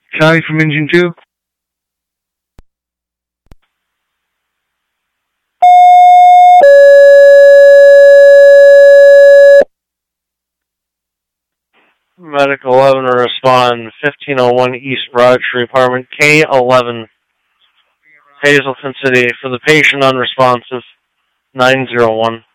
Charlie from Engine 2. Medic 11 to respond, 1501 East Broad Street, apartment K11, Hazleton City, for the patient unresponsive, 901.